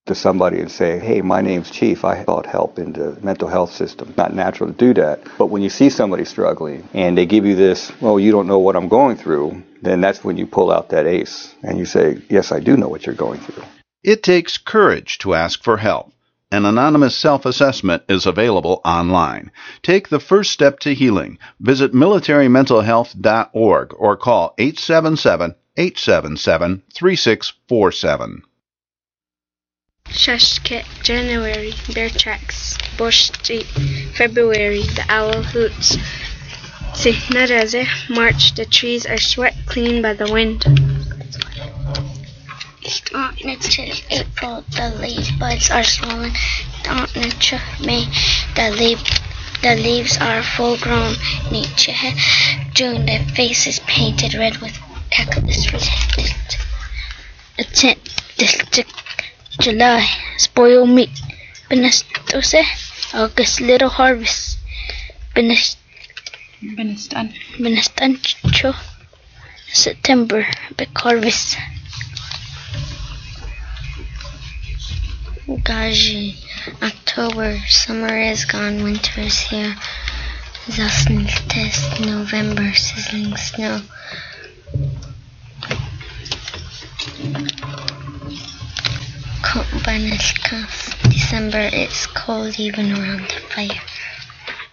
to somebody and say, hey, my name's Chief, I sought help in the mental health system. Not natural to do that. But when you see somebody struggling and they give you this, well, you don't know what I'm going through, then that's when you pull out that ace and you say, yes, I do know what you're going through. It takes courage to ask for help. An anonymous self-assessment is available online. Take the first step to healing. Visit militarymentalhealth.org or call 877-877-3647. Shushkit, January, bear tracks, Bush Street, February, the owl hoots. Signaraze, March, the trees are swept clean by the wind. Until April, the leaf buds are swollen. Until May, the leaves are full grown. June, the face is painted red with cactus. July, spoil meat. Benestose, August, little harvest. Benestancho, September, big harvest. Gaji, October, summer is gone, winter is here. Zasniltes, November, sizzling snow. December, it's cold even around the fire.